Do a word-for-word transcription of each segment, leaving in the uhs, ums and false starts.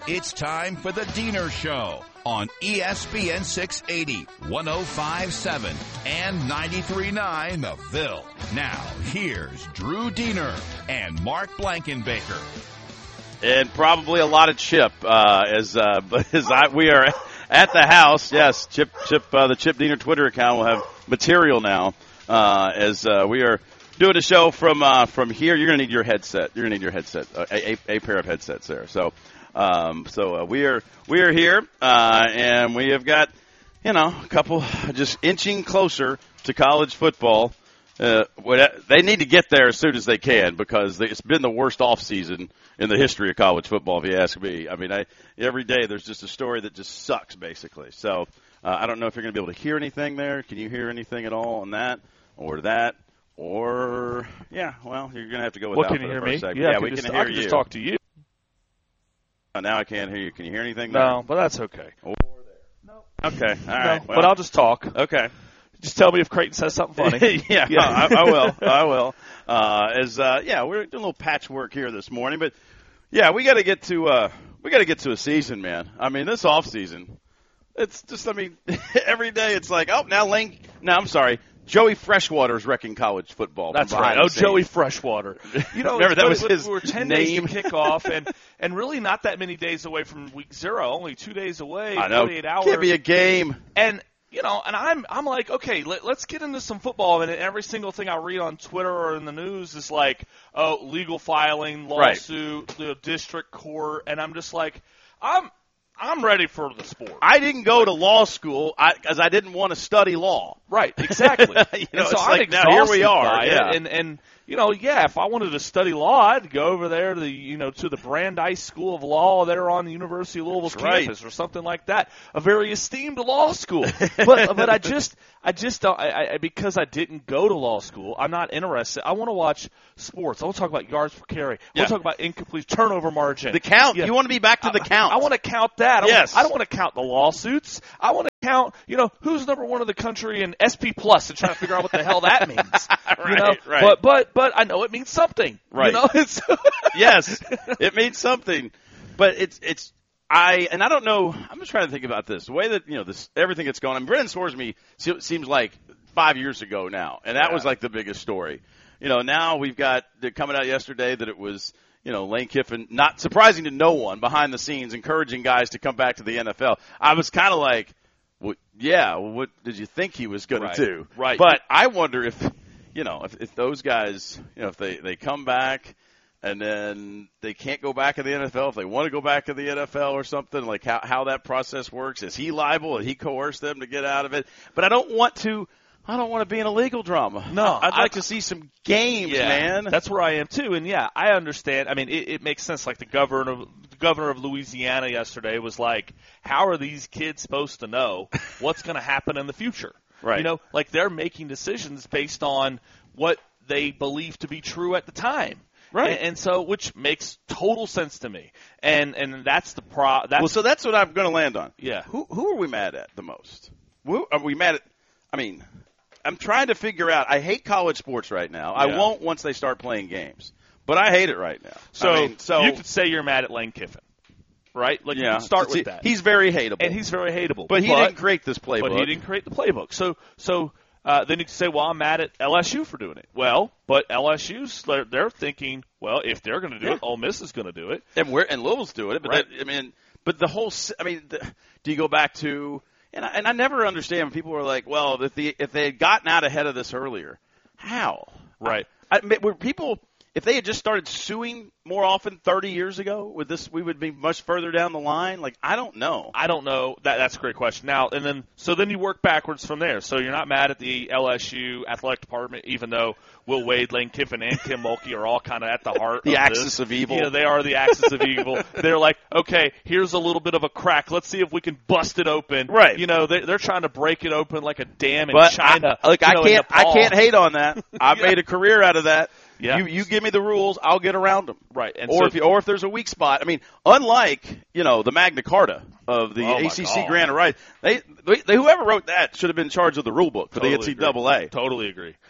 It's time for the Diener Show on E S P N six eighty, one oh five point seven, and ninety-three point nine The Ville. Now, here's Drew Diener and Mark Blankenbaker. And probably a lot of Chip, uh, as, uh, as I, we are at the house. Yes, Chip, Chip, uh, the Chip Diener Twitter account will have material now, uh, as, uh, we are doing a show from, uh, from here. You're going to need your headset. You're going to need your headset, uh, a, a, a pair of headsets there. So, um, so, uh, we are, we are here, uh, and we have got, you know, a couple just inching closer to college football. Uh, they need to get there as soon as they can because it's been the worst off season in the history of college football, if you ask me. I mean, I, every day there's just a story that just sucks, basically. So uh, I don't know if you're going to be able to hear anything there. Can you hear anything at all on that or that? Or, yeah, well, you're going to have to go with what, that can you hear for me? a second. Yeah, yeah we just, can hear I can you. just talk to you. Uh, now I can't hear you. Can you hear anything there? No, but that's okay. Or there. No. Okay, all right. No, well, but I'll just talk. Okay. Just tell me if Creighton says something funny. yeah, yeah. I, I will. I will. Uh, as uh, yeah, we're doing a little patchwork here this morning, but yeah, we got to get to uh, we got to get to a season, man. I mean, this off season, it's just. I mean, every day it's like, oh, now Lane. No, I'm sorry, Joey Freshwater's wrecking college football. That's right. Oh, Joey Freshwater. You know, remember that was his we were ten name. days to kick off, and and really not that many days away from week zero. Only two days away. I know. forty-eight hours. Give me a game. And. You know, and I'm I'm like, okay, let, let's get into some football. And every single thing I read on Twitter or in the news is like, oh, legal filing, lawsuit, right. the district court, and I'm just like, I'm I'm ready for the sport. I didn't go to law school because I, I didn't want to study law. Right, exactly. you know, and so it's I'm like, exhausted now here we are. by yeah. it. And and you know, yeah, if I wanted to study law, I'd go over there to the you know to the Brandeis School of Law there on the University of Louisville's That's right. campus or something like that, a very esteemed law school. but but I just I just don't I, I because I didn't go to law school, I'm not interested. I want to watch sports. I want to talk about yards per carry. I yeah. want to talk about incomplete turnover margin. The count. Yeah. You want to be back to the I, count. I, I want to count that. I yes. Want, I don't want to count the lawsuits. I want to count, you know, who's number one in the country in S P Plus and try to figure out what the hell that means. right, you know? right. But but but I know it means something. Right. You know? It's yes, it means something. But it's it's I and I don't know. I'm just trying to think about this. The way that you know this everything that's going on. Brennan Scoresby seems like five years ago now, and that yeah. was like the biggest story. You know, now we've got they're coming out yesterday that it was. You know, Lane Kiffin, not surprising to no one behind the scenes, encouraging guys to come back to the N F L. I was kind of like, well, yeah, well, what did you think he was going right. to do? Right. But I wonder if, you know, if, if those guys, you know, if they, they come back and then they can't go back in the N F L, if they want to go back in the N F L or something, like how, how that process works. Is he liable? Did he coerce them to get out of it? But I don't want to. I don't want to be in a legal drama. No. I'd like I, to see some games, yeah, man. That's where I am, too. And, yeah, I understand. I mean, it, it makes sense. Like the governor, of, the governor of Louisiana yesterday was like, how are these kids supposed to know what's going to happen in the future? Right. You know, like they're making decisions based on what they believe to be true at the time. Right. And, and so, which makes total sense to me. And and that's the pro. That's, well, so that's what I'm going to land on. Yeah. Who who are we mad at the most? Who, are we mad at? I mean, I'm trying to figure out. I hate college sports right now. Yeah. I won't once they start playing games, but I hate it right now. So, I mean, so you could say you're mad at Lane Kiffin, right? Like yeah, you can start see, with that. He's very hateable, and he's very hateable. But he but, didn't create this playbook. But he didn't create the playbook. So so uh, then you can say, well, I'm mad at L S U for doing it. Well, but L S U's they're, they're thinking, well, if they're going to do yeah. it, Ole Miss is going to do it, and we're and Louisville's doing it. But right. that, I mean, but the whole. I mean, the, do you go back to? And I, and I never understand when people are like, well, if the if they had gotten out ahead of this earlier, how? Right. I, I were people if they had just started suing more often thirty years ago, would this we would be much further down the line? Like I don't know. I don't know. That that's a great question. Now and then, so then you work backwards from there. So you're not mad at the L S U athletic department, even though Will Wade, Lane Kiffin, and Kim Mulkey are all kind of at the heart the of axis this. of evil. You know, they are the axis of evil. They're like, okay, here's a little bit of a crack. Let's see if we can bust it open. Right. You know, they, they're trying to break it open like a dam in but China. I, look, you know, I can't. I Nepal. can't hate on that. I've Yeah. made a career out of that. Yeah. You you give me the rules, I'll get around them. Right. And or so, if you, or if there's a weak spot, I mean, unlike you know the Magna Carta of the oh A C C God. grant of rights, they, they whoever wrote that should have been in charge of the rule book for totally the N C double A. agree. Totally agree.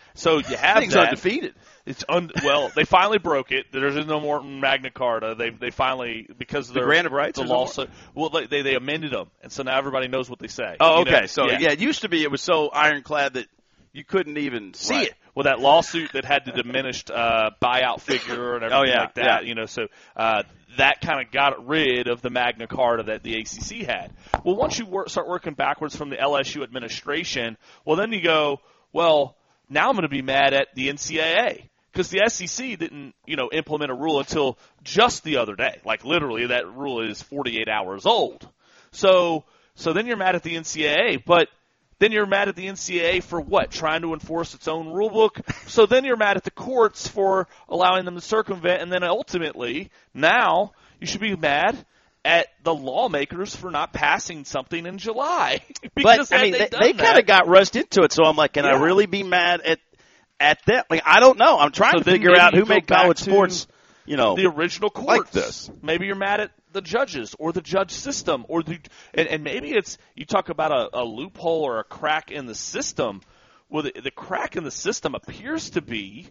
So you have Thing's that. undefeated. It's un- well, they finally broke it. There's no more Magna Carta. They they finally because of The their grant of rights the or no lawsuit. Well, they, they they amended them, and so now everybody knows what they say. Oh, You okay. know? So yeah. yeah, it used to be it was so ironclad that you couldn't even see Right. it. Well, that lawsuit that had the diminished uh, buyout figure and everything Oh, yeah, like that, yeah. you know, so uh, that kind of got rid of the Magna Carta that the A C C had. Well, once you work, start working backwards from the L S U administration, well, then you go, well, now I'm going to be mad at the N C double A. Because the S E C didn't, you know, implement a rule until just the other day. Like literally, that rule is forty-eight hours old. So, so then you're mad at the N C double A, but then you're mad at the N C double A for what? Trying to enforce its own rule book. So then you're mad at the courts for allowing them to circumvent, and then ultimately, now you should be mad at the lawmakers for not passing something in July. because But I mean, had they, done they that- kind of got rushed into it. So I'm like, can I Yeah. really be mad at at them? Like, I don't know. I'm trying So to then figure maybe out you who go made back college to sports. You know, the original courts. like this. Maybe you're mad at the judges or the judge system, or the and, and maybe it's you talk about a, a loophole or a crack in the system. Well, the, the crack in the system appears to be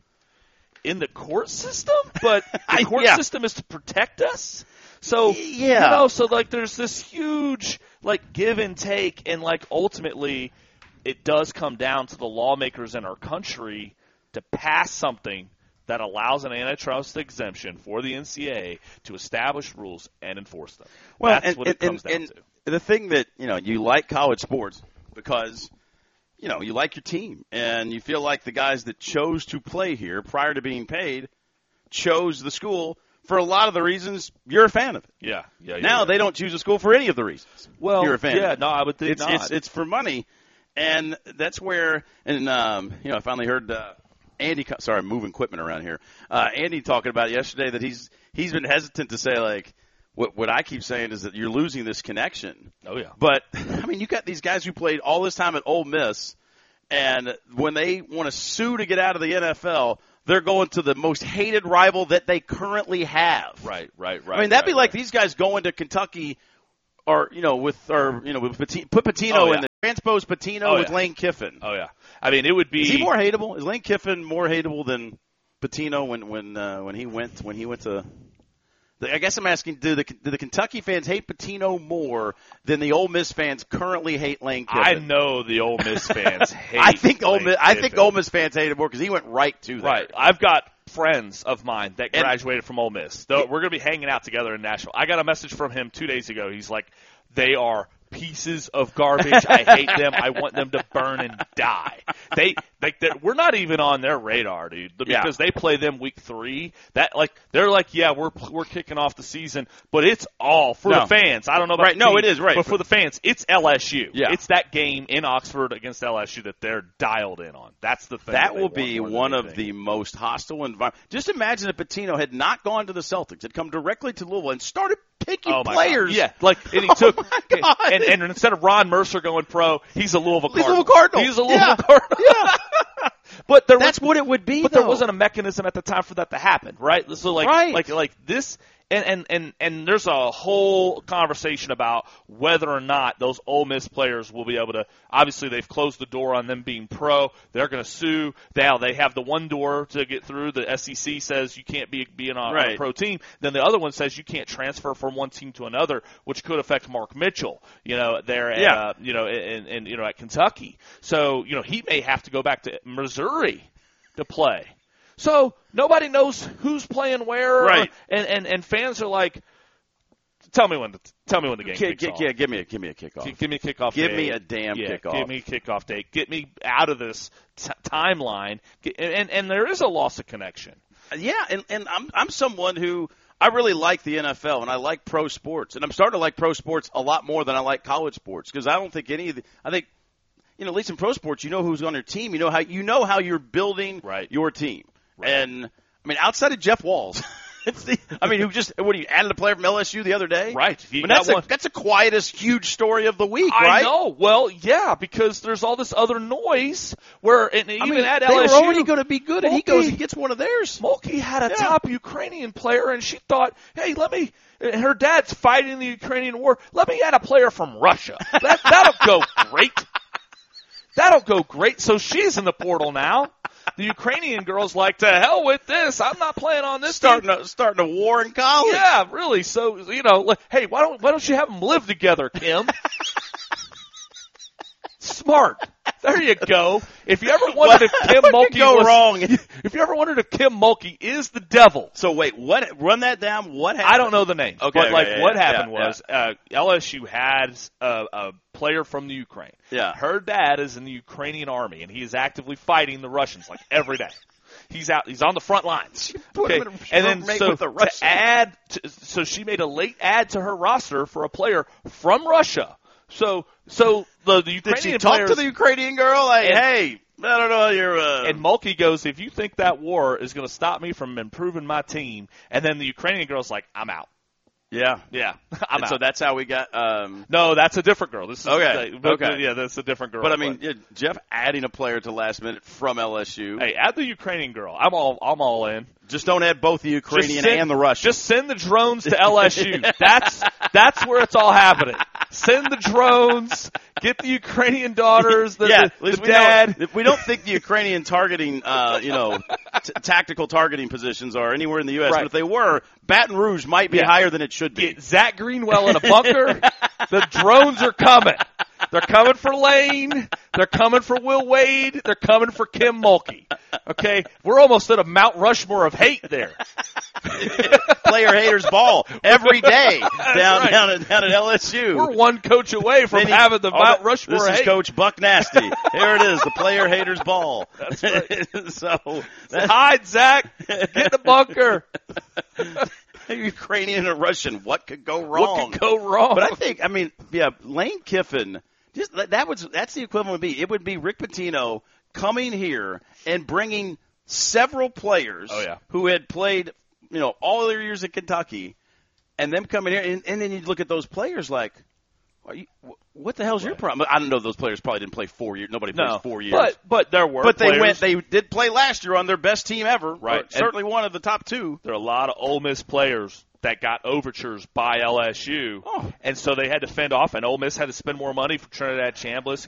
in the court system, but the court Yeah. system is to protect us. So Yeah. you know, so like there's this huge like give and take, and like ultimately it does come down to the lawmakers in our country to pass something that allows an antitrust exemption for the N C double A to establish rules and enforce them. Well, That's and, what it and, comes and, down to. and the thing that, you know, you like college sports because, you know, you like your team and you feel like the guys that chose to play here prior to being paid chose the school for a lot of the reasons you're a fan of it. Yeah, yeah. yeah Now yeah. they don't choose a school for any of the reasons well, you're a fan yeah, of it. no, I would think It's, not. it's, it's for money. And that's where, and, um, you know, I finally heard uh, Andy, sorry, I'm moving equipment around here. Uh, Andy talking about it yesterday that he's he's been hesitant to say, like, what, what I keep saying is that you're losing this connection. oh, yeah. But, I mean, you got these guys who played all this time at Ole Miss, and when they want to sue to get out of the N F L, they're going to the most hated rival that they currently have. Right, right, right. I mean, that'd right, be like right. these guys going to Kentucky or, you know, with, or, you know, with Patino, put Patino Oh, yeah. in the transpose Patino Oh, with yeah. Lane Kiffin. Oh, yeah. I mean, it would be. Is he more hateable? Is Lane Kiffin more hateable than Patino when when uh, when he went when he went to? The, I guess I'm asking: Do the do the Kentucky fans hate Patino more than the Ole Miss fans currently hate Lane Kiffin? I know the Ole Miss fans hate. I think Ole Lane Miss. I think Kiffin. Ole Miss fans hate him more because he went right to there. Right. I've got friends of mine that And- graduated from Ole Miss. Though we're going to be hanging out together in Nashville. I got a message from him two days ago. He's like, they are pieces of garbage. I hate them. I want them to burn and die. They, like, they're- we're not even on their radar, dude, because Yeah. they play them week three. That, like, they're like, yeah, we're we're kicking off the season, but it's all for No. the fans. I don't know about Right. the No, team, it is, right. but for the fans, it's L S U. Yeah. It's that game in Oxford against L S U that they're dialed in on. That's the thing. That they will want be more than one of anything. the most hostile environments. Just imagine if Patino had not gone to the Celtics, had come directly to Louisville and started picking Oh my players. God. Yeah, like and he Oh took my God. and, and instead of Ron Mercer going pro, he's a Louisville He's a Cardinal. Louisville Cardinal. He's a Louisville Yeah. Cardinal. Yeah. But there That's was, what it would be. But there though. wasn't a mechanism at the time for that to happen, right? So like Right. like like this and, and, and, and there's a whole conversation about whether or not those Ole Miss players will be able to. Obviously, they've closed the door on them being pro. They're going to sue. Now they have the one door to get through. The S E C says you can't be being on, on a Right. pro team. Then the other one says you can't transfer from one team to another, which could affect Mark Mitchell. You know, there at Yeah. uh, you know, in, in you know at Kentucky. So you know he may have to go back to Missouri to play. So nobody knows who's playing where, Right. and, and and fans are like, tell me when to, tell me when the game Gi- kicks gi- off. Yeah, give me a give me a kickoff. Gi- Give me a kickoff. Give date. me a damn yeah, kickoff. Give me a kickoff date. Get me out of this t- timeline. Get, and and there is a loss of connection. Yeah, and, and I'm I'm someone who I really like the N F L and I like pro sports, and I'm starting to like pro sports a lot more than I like college sports because I don't think any of the I think you know at least in pro sports you know who's on your team, you know how you know how you're building Right. your team, Right. and I mean outside of Jeff Walls. It's the, I mean, who just what do you added a player from L S U the other day? Right. I You mean, got that's a, one. that's the quietest huge story of the week, I right? know. Well, yeah, because there's all this other noise where, and even I mean, at they L S U, were already going to be good, and he Mulkey- goes and gets one of theirs. Mulkey had a Yeah. top Ukrainian player, and she thought, hey, let me, and her dad's fighting the Ukrainian war, let me add a player from Russia. That, that'll go great. That'll go great. So she's in the portal now. the Ukrainian girl's like, to hell with this. I'm not playing on this starting team. a, starting a war in college. Yeah, really. So, you know, like, hey, why don't why don't you have them live together, Kim? Smart. There you go. If you ever wondered if Kim what could Mulkey go was wrong? if you ever wondered if Kim Mulkey is the devil. So wait, what? Run that down. What happened? I don't know the name. Okay, but okay, like yeah, what yeah, happened yeah, was uh, L S U had a, a player from the Ukraine. Yeah. Her dad is in the Ukrainian army, and he is actively fighting the Russians like every day. He's out. He's on the front lines. Okay, and then so with the to add, to, so she made a late add to her roster for a player from Russia. So, so the, the Ukrainian Did she talk players, to the Ukrainian girl? Like, and, hey, I don't know, you're. Uh... And Mulkey goes, if you think that war is going to stop me from improving my team, and then the Ukrainian girl's like, I'm out. Yeah, Yeah, I'm and out. so that's how we got. Um, No, that's a different girl. This is Okay, uh, but, okay. Yeah, that's a different girl. but I mean, yeah, Jeff adding a player to last minute from L S U. hey, add the Ukrainian girl. I'm all, I'm all in. Just don't add both the Ukrainian Just send- and the Russian. Just send the drones to L S U. That's that's where it's all happening. Send the drones. Get the Ukrainian daughters. The, yeah, the, at least the we dad. Don't, we don't think the Ukrainian targeting, uh, you know, t- tactical targeting positions are anywhere in the U S. Right. But if they were, Baton Rouge might be Yeah. higher than it should be. Get Zach Greenwell in a bunker. The drones are coming. They're coming for Lane. They're coming for Will Wade. They're coming for Kim Mulkey. Okay, we're almost at a Mount Rushmore of hate there. Player haters ball every day down right. down, at, down at L S U. We're one coach away from Then he- having the oh, Mount that- Rushmore This of is hate. Coach Buck Nasty. Here it is, the player haters ball. That's right. so that's Hide, Zach. Get in the bunker. Ukrainian and Russian. What could go wrong? What could go wrong? But I think, I mean, yeah, Lane Kiffin. Just that, that was that's the equivalent would be. It would be Rick Pitino coming here and bringing several players Oh, yeah. who had played, you know, all their years at Kentucky, and them coming here, and, and then you look at those players like, are you, what the hell's your problem? I don't know. Those players probably didn't play four years. Nobody plays no, four years. But but there were. But they players. went. They did play last year on their best team ever. Right. Or certainly one of the top two. There are a lot of Ole Miss players that got overtures by L S U, Oh. and so they had to fend off, and Ole Miss had to spend more money for Trinidad Chambliss,